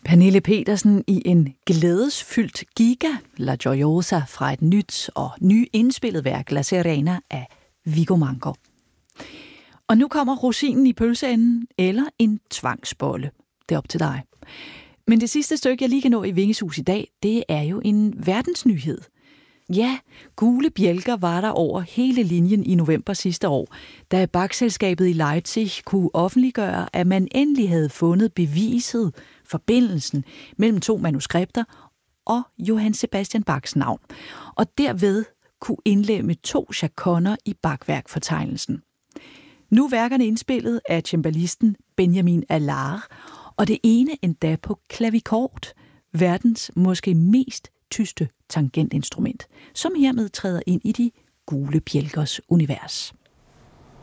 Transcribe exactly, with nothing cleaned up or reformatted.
Pernille Petersen i en glædesfyldt giga La Gioiosa fra et nyt og nyindspillet værk La Sirena af Viggo Mango. Og nu kommer rosinen i pølseenden eller en tvangsbolle. Det er op til dig. Men det sidste stykke, jeg lige kan nå i Vingeshus i dag, det er jo en verdensnyhed. Ja, gule bjælker var der over hele linjen i november sidste år, da Bach-selskabet i Leipzig kunne offentliggøre, at man endelig havde fundet beviset, forbindelsen mellem to manuskripter og Johann Sebastian Bachs navn, og derved kunne indlemme to chaconner i Bach-værkfortegnelsen. Nu er værkerne indspillet af cembalisten Benjamin Allard, og det ene endda på klavikord, verdens måske mest tyste tangentinstrument, som hermed træder ind i de gule bjælkers univers.